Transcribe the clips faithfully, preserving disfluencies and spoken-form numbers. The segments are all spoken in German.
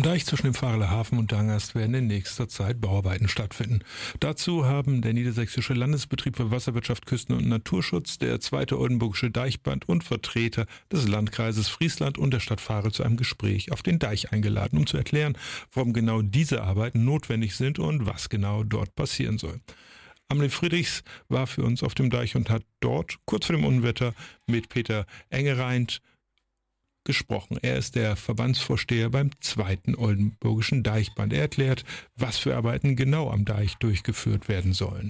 Deich zwischen dem Vareler Hafen und Dangast werden in nächster Zeit Bauarbeiten stattfinden. Dazu haben der Niedersächsische Landesbetrieb für Wasserwirtschaft, Küsten- und Naturschutz, der zweite Oldenburgische Deichband und Vertreter des Landkreises Friesland und der Stadt Varel zu einem Gespräch auf den Deich eingeladen, um zu erklären, warum genau diese Arbeiten notwendig sind und was genau dort passieren soll. Amelie Friedrichs war für uns auf dem Deich und hat dort kurz vor dem Unwetter mit Peter Engereint gesprochen. Er ist der Verbandsvorsteher beim zweiten Oldenburgischen Deichband. Er erklärt, was für Arbeiten genau am Deich durchgeführt werden sollen.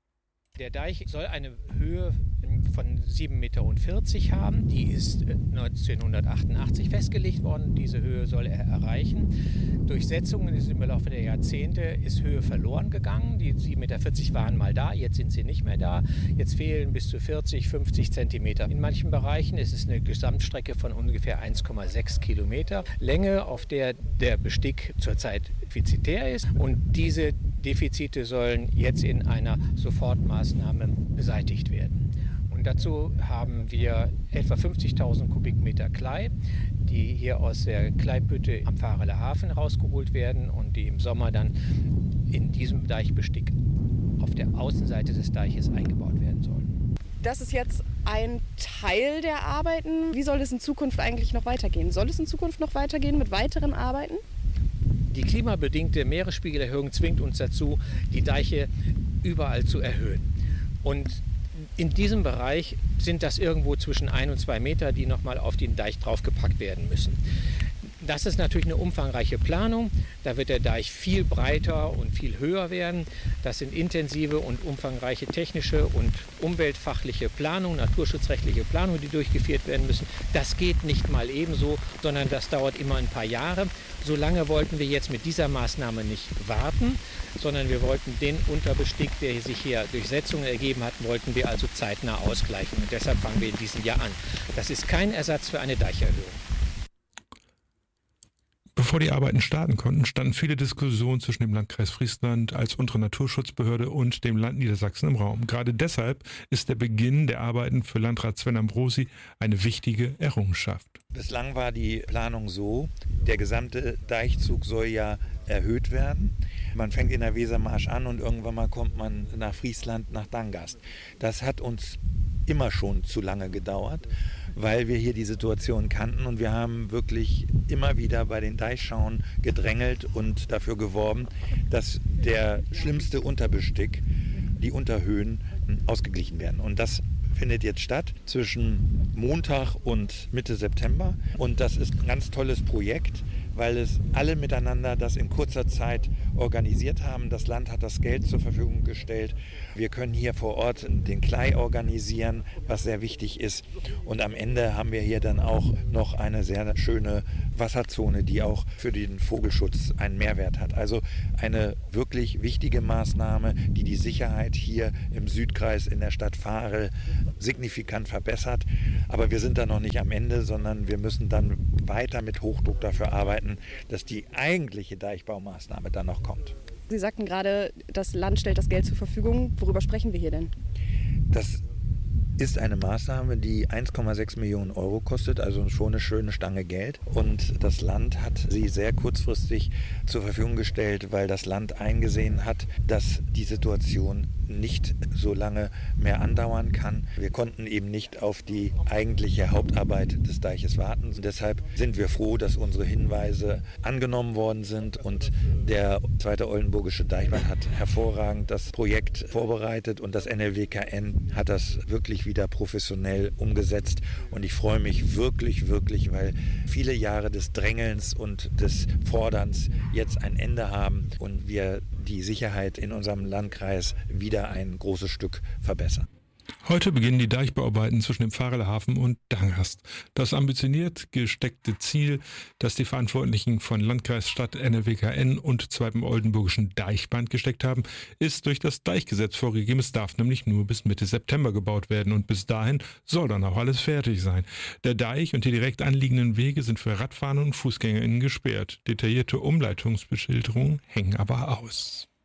Der Deich soll eine Höhe von sieben Komma vierzig Meter haben. Die ist neunzehnhundertachtundachtzig festgelegt worden. Diese Höhe soll er erreichen. Durch Setzungen ist im Laufe der Jahrzehnte ist Höhe verloren gegangen. Die sieben Komma vierzig Meter waren mal da, jetzt sind sie nicht mehr da. Jetzt fehlen bis zu vierzig, fünfzig Zentimeter. In manchen Bereichen ist es eine Gesamtstrecke von ungefähr eins Komma sechs Kilometer Länge, auf der der Bestick zurzeit defizitär ist. Und diese Defizite sollen jetzt in einer Sofortmaßnahme beseitigt werden. Und dazu haben wir etwa fünfzigtausend Kubikmeter Klei, die hier aus der Kleibütte am Vareler Hafen rausgeholt werden und die im Sommer dann in diesem Deichbestick auf der Außenseite des Deiches eingebaut werden sollen. Das ist jetzt ein Teil der Arbeiten. Wie soll es in Zukunft eigentlich noch weitergehen? Soll es in Zukunft noch weitergehen mit weiteren Arbeiten? Die klimabedingte Meeresspiegelerhöhung zwingt uns dazu, die Deiche überall zu erhöhen. Und in diesem Bereich sind das irgendwo zwischen ein und zwei Meter, die nochmal auf den Deich draufgepackt werden müssen. Das ist natürlich eine umfangreiche Planung. Da wird der Deich viel breiter und viel höher werden. Das sind intensive und umfangreiche technische und umweltfachliche Planungen, naturschutzrechtliche Planungen, die durchgeführt werden müssen. Das geht nicht mal ebenso, sondern das dauert immer ein paar Jahre. So lange wollten wir jetzt mit dieser Maßnahme nicht warten, sondern wir wollten den Unterbestick, der sich hier durch Setzungen ergeben hat, wollten wir also zeitnah ausgleichen. Und deshalb fangen wir in diesem Jahr an. Das ist kein Ersatz für eine Deicherhöhung. Bevor die Arbeiten starten konnten, standen viele Diskussionen zwischen dem Landkreis Friesland als untere Naturschutzbehörde und dem Land Niedersachsen im Raum. Gerade deshalb ist der Beginn der Arbeiten für Landrat Sven Ambrosi eine wichtige Errungenschaft. Bislang war die Planung so, der gesamte Deichzug soll ja erhöht werden. Man fängt in der Wesermarsch an und irgendwann mal kommt man nach Friesland, nach Dangast. Das hat uns immer schon zu lange gedauert, weil wir hier die Situation kannten und wir haben wirklich immer wieder bei den Deichschauen gedrängelt und dafür geworben, dass der schlimmste Unterbestick, die Unterhöhen, ausgeglichen werden. Und das findet jetzt statt zwischen Montag und Mitte September und das ist ein ganz tolles Projekt, weil es alle miteinander das in kurzer Zeit organisiert haben. Das Land hat das Geld zur Verfügung gestellt. Wir können hier vor Ort den Klei organisieren, was sehr wichtig ist. Und am Ende haben wir hier dann auch noch eine sehr schöne Wasserzone, die auch für den Vogelschutz einen Mehrwert hat. Also eine wirklich wichtige Maßnahme, die die Sicherheit hier im Südkreis in der Stadt Varel signifikant verbessert. Aber wir sind da noch nicht am Ende, sondern wir müssen dann weiter mit Hochdruck dafür arbeiten, dass die eigentliche Deichbaumaßnahme dann noch kommt. Sie sagten gerade, das Land stellt das Geld zur Verfügung. Worüber sprechen wir hier denn? Das ist eine Maßnahme, die eins Komma sechs Millionen Euro kostet, also schon eine schöne Stange Geld. Und das Land hat sie sehr kurzfristig zur Verfügung gestellt, weil das Land eingesehen hat, dass die Situation nicht so lange mehr andauern kann. Wir konnten eben nicht auf die eigentliche Hauptarbeit des Deiches warten. Und deshalb sind wir froh, dass unsere Hinweise angenommen worden sind und der zweite Oldenburgische Deichband hat hervorragend das Projekt vorbereitet und das N L W K N hat das wirklich wieder professionell umgesetzt und ich freue mich wirklich, wirklich, weil viele Jahre des Drängelns und des Forderns jetzt ein Ende haben und wir die Sicherheit in unserem Landkreis wieder ein großes Stück verbessern. Heute beginnen die Deichbauarbeiten zwischen dem Vareler Hafen und Dangast. Das ambitioniert gesteckte Ziel, das die Verantwortlichen von Landkreis, Stadt, N L W K N und zweiten Oldenburgischen Deichband gesteckt haben, ist durch das Deichgesetz vorgegeben. Es darf nämlich nur bis Mitte September gebaut werden und bis dahin soll dann auch alles fertig sein. Der Deich und die direkt anliegenden Wege sind für Radfahrer und FußgängerInnen gesperrt. Detaillierte Umleitungsbeschilderungen hängen aber aus.